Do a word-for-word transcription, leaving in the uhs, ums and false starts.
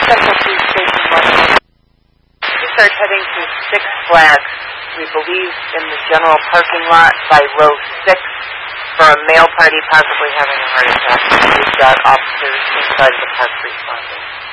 Central Police Station one. We start heading to Six Flags. We believe in the general parking lot by row six for a male party possibly having a heart attack. We've got officers inside the park responding.